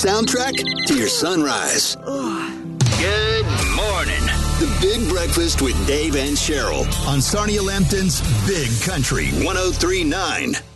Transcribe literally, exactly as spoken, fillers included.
soundtrack to your sunrise. Good morning. The Big Breakfast with Dave and Cheryl on Sarnia Lambton's Big Country one oh three point nine.